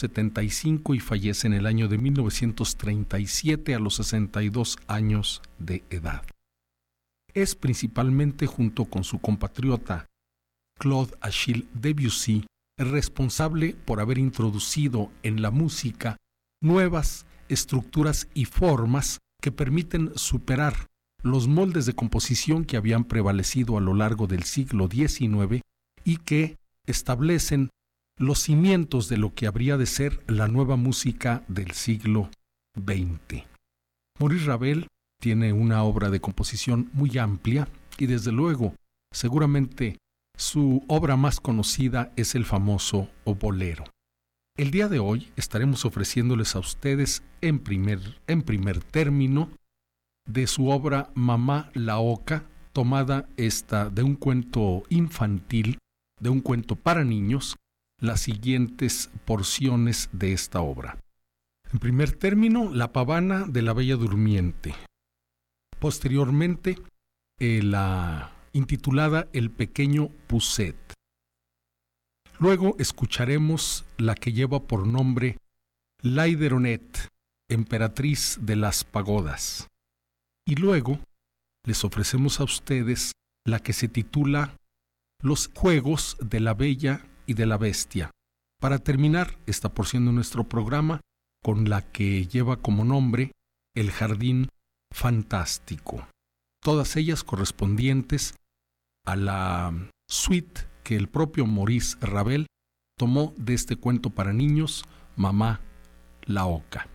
1975 y fallece en el año de 1937 a los 62 años de edad. Es principalmente, junto con su compatriota Claude Achille Debussy, responsable por haber introducido en la música nuevas estructuras y formas que permiten superar los moldes de composición que habían prevalecido a lo largo del siglo XIX y que establecen los cimientos de lo que habría de ser la nueva música del siglo XX. Maurice Ravel tiene una obra de composición muy amplia y desde luego, seguramente su obra más conocida es el famoso Bolero. El día de hoy estaremos ofreciéndoles a ustedes en primer término de su obra Mamá la Oca, tomada esta de un cuento infantil, de un cuento para niños, las siguientes porciones de esta obra. En primer término, La Pavana de la Bella Durmiente. Posteriormente, la intitulada El Pequeño Pousset. Luego escucharemos la que lleva por nombre Laideronette, emperatriz de las pagodas. Y luego les ofrecemos a ustedes la que se titula Los Juegos de la Bella y de la Bestia, para terminar esta porción de nuestro programa con la que lleva como nombre El Jardín Fantástico. Todas ellas correspondientes a la suite que el propio Maurice Ravel tomó de este cuento para niños, Mamá la Oca.